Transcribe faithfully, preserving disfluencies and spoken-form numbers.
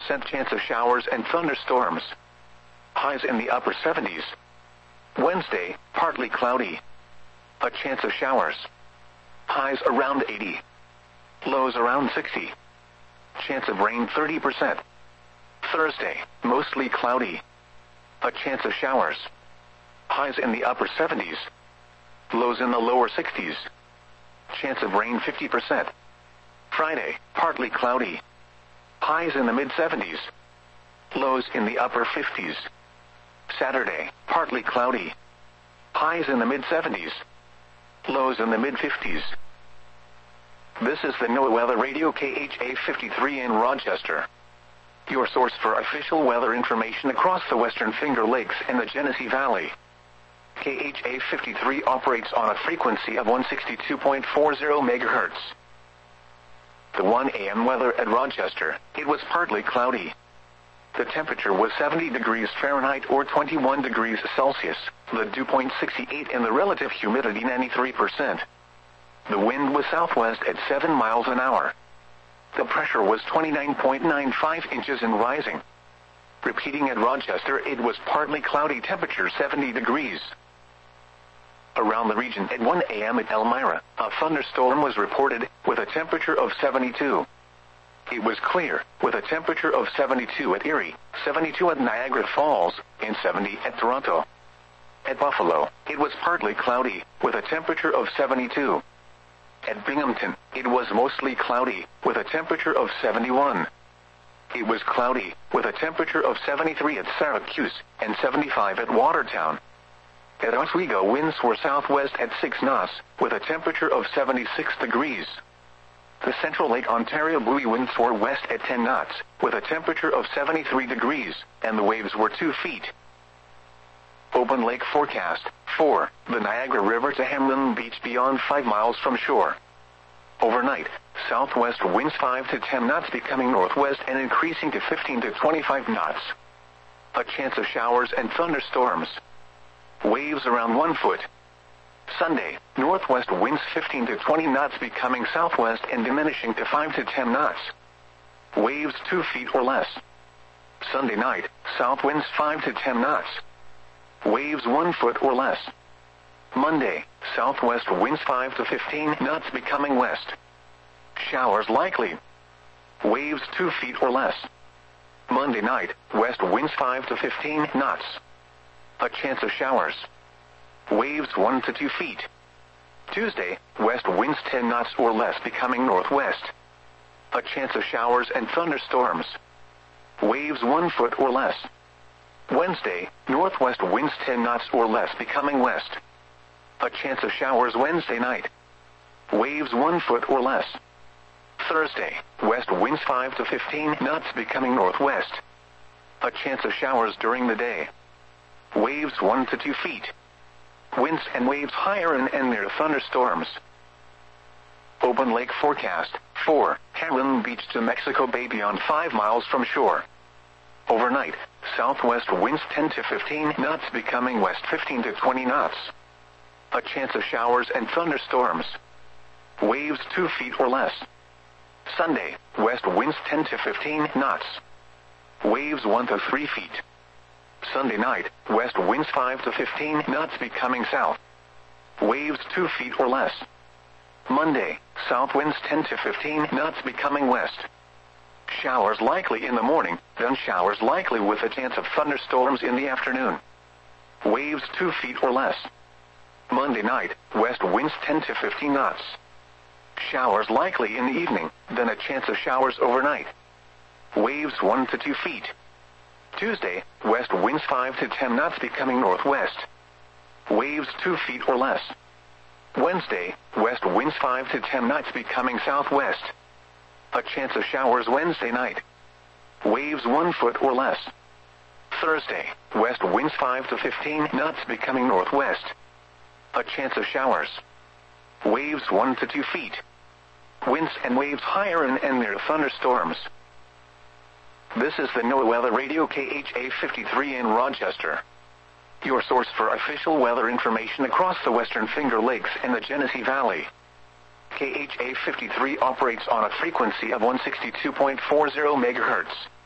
percent chance of showers and thunderstorms. Highs in the upper seventies. Wednesday, partly cloudy. A chance of showers. Highs around eighty. Lows around sixty. Chance of rain thirty percent. Thursday, mostly cloudy. A chance of showers. Highs in the upper seventies. Lows in the lower sixties. Chance of rain fifty percent. Friday, partly cloudy. Highs in the mid seventies. Lows in the upper fifties. Saturday, partly cloudy. Highs in the mid seventies. Lows in the mid fifties. This is the NOAA Weather Radio K H A fifty-three in Rochester. Your source for official weather information across the Western Finger Lakes and the Genesee Valley. K H A fifty-three operates on a frequency of one sixty-two point four zero megahertz. The one A M weather at Rochester, it was partly cloudy. The temperature was seventy degrees Fahrenheit or twenty-one degrees Celsius, the dew point sixty-eight and the relative humidity ninety-three percent. The wind was southwest at seven miles an hour. The pressure was twenty-nine point nine five inches and rising. Repeating at Rochester, it was partly cloudy, temperature seventy degrees. Around the region at one A M at Elmira, a thunderstorm was reported, with a temperature of seventy-two. It was clear, with a temperature of seventy-two at Erie, seventy-two at Niagara Falls, and seventy at Toronto. At Buffalo, it was partly cloudy, with a temperature of seventy-two. At Binghamton, it was mostly cloudy, with a temperature of seventy-one. It was cloudy, with a temperature of seventy-three at Syracuse, and seventy-five at Watertown. At Oswego, winds were southwest at six knots, with a temperature of seventy-six degrees. The Central Lake Ontario buoy winds were west at ten knots, with a temperature of seventy-three degrees, and the waves were two feet. Open lake forecast. four. The Niagara River to Hamlin Beach beyond five miles from shore. Overnight, southwest winds five to ten knots becoming northwest and increasing to fifteen to twenty-five knots. A chance of showers and thunderstorms. Waves around one foot. Sunday, northwest winds fifteen to twenty knots becoming southwest and diminishing to five to ten knots. Waves two feet or less. Sunday night, south winds five to ten knots. Waves one foot or less. Monday, southwest winds five to fifteen knots becoming west. Showers likely. Waves two feet or less. Monday night, west winds five to fifteen knots. A chance of showers. Waves one to two feet. Tuesday, west winds ten knots or less becoming northwest. A chance of showers and thunderstorms. Waves one foot or less. Wednesday, northwest winds ten knots or less becoming west. A chance of showers Wednesday night. Waves one foot or less. Thursday, west winds five to fifteen knots becoming northwest. A chance of showers during the day. Waves one to two feet. Winds and waves higher and, and near thunderstorms. Open lake forecast. four. Hamlin Beach to Mexico Bay beyond five miles from shore. Overnight, southwest winds ten to fifteen knots becoming west fifteen to twenty knots. A chance of showers and thunderstorms. Waves two feet or less. Sunday, west winds ten to fifteen knots. Waves one to three feet. Sunday night, west winds five to fifteen knots becoming south. Waves two feet or less. Monday, south winds ten to fifteen knots becoming west. Showers likely in the morning, then showers likely with a chance of thunderstorms in the afternoon. Waves two feet or less. Monday night, west winds ten to fifteen knots. Showers likely in the evening, then a chance of showers overnight. Waves one to two feet. Tuesday, west winds five to ten knots becoming northwest. Waves two feet or less. Wednesday, west winds five to ten knots becoming southwest. A chance of showers Wednesday night. Waves one foot or less. Thursday, west winds five to fifteen knots becoming northwest. A chance of showers. Waves one to two feet. Winds and waves higher and, and near thunderstorms. This is the NOAA Weather Radio K H A fifty-three in Rochester. Your source for official weather information across the Western Finger Lakes and the Genesee Valley. K H A fifty-three operates on a frequency of one sixty-two point four zero megahertz.